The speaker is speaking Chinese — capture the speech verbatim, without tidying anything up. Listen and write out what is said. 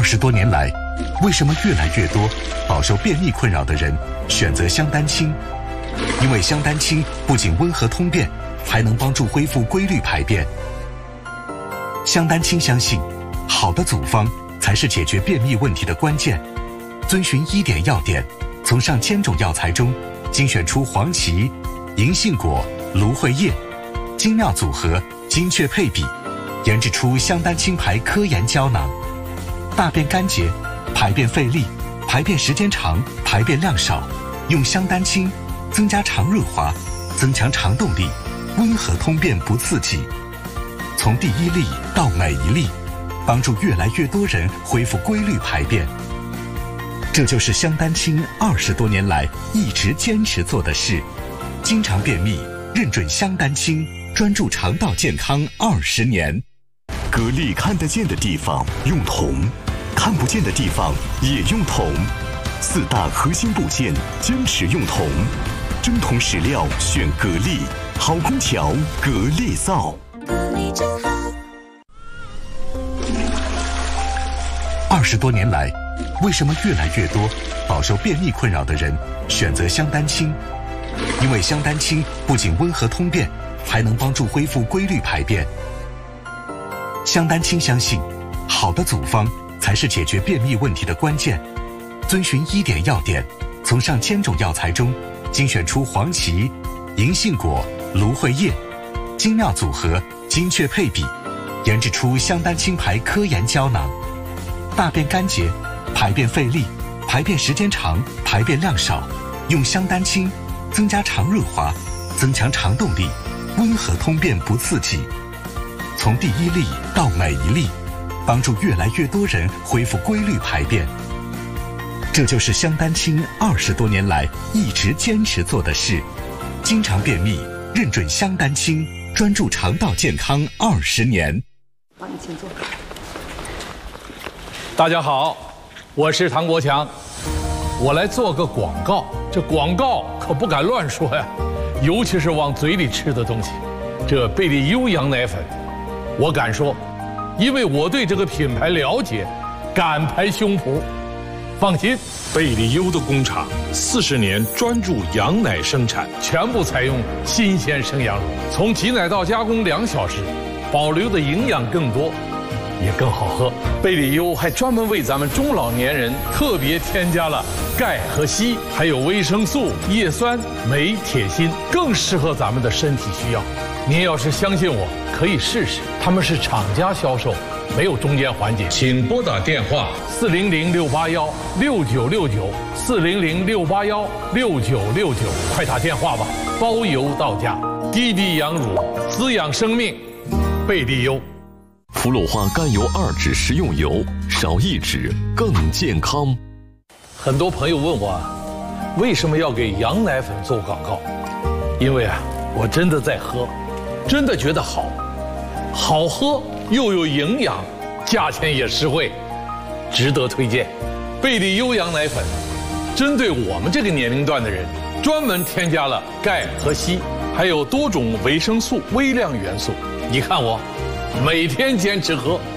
十多年来，为什么越来越多饱受便秘困扰的人选择香丹清？因为香丹清不仅温和通便，还能帮助恢复规律排便。香丹清相信，好的组方才是解决便秘问题的关键。遵循医典要点，从上千种药材中精选出黄芪、银杏果、芦荟叶，精妙组合，精确配比，研制出香丹清牌科研胶囊。大便干结、排便费力、排便时间长、排便量少，用香丹清增加肠润滑，增强肠动力，温和通便不刺激。从第一粒到每一粒，帮助越来越多人恢复规律排便。这就是香丹清二十多年来一直坚持做的事。经常便秘，认准香丹清，专注肠道健康二十年。 格力看得见的地方用铜，看不见的地方也用铜。四大核心部件坚持用铜，真铜实料选格力，好空调格力造。 格力真好。 二十多年来，为什么越来越多饱受便秘困扰的人选择香丹清？因为香丹清不仅温和通便，还能帮助恢复规律排便。香丹清相信，好的组方才是解决便秘问题的关键。遵循医典要点，从上千种药材中精选出黄芪、银杏果、芦荟叶，精妙组合，精确配比，研制出香丹清牌科研胶囊。大便干结、排便费力、排便时间长、排便量少，用香丹清增加肠润滑，增强肠动力，温和通便不刺激。从第一粒到每一粒，帮助越来越多人恢复规律排便。这就是香丹清二十多年来一直坚持做的事。经常便秘，认准香丹清，专注肠道健康二十年。 好，你请坐。 大家好，我是唐国强，我来做个广告。这广告可不敢乱说呀，尤其是往嘴里吃的东西。这贝利优羊奶粉，我敢说，因为我对这个品牌了解，敢拍胸脯。放心， 贝利优的工厂四十年专注羊奶生产， 全部采用新鲜生羊乳，从挤奶到加工两小时，保留的营养更多，也更好喝。贝利优还专门为咱们中老年人特别添加了钙和硒，还有维生素、叶酸、镁、铁、锌，更适合咱们的身体需要。您要是相信我，可以试试。他们是厂家销售，没有中间环节。请拨打电话四零零六八幺六九六九四零零六八幺六九六九，快打电话吧，包邮到家。低低羊乳，滋养生命，贝利优。 氟氯化甘油二酯食用油，少一酯更健康。 很多朋友问我，为什么要给羊奶粉做广告？因为啊，我真的在喝，真的觉得好，好喝又有营养，价钱也实惠，值得推荐。贝利优羊奶粉，针对我们这个年龄段的人，专门添加了钙和硒，还有多种维生素、微量元素。你看我，每天坚持喝，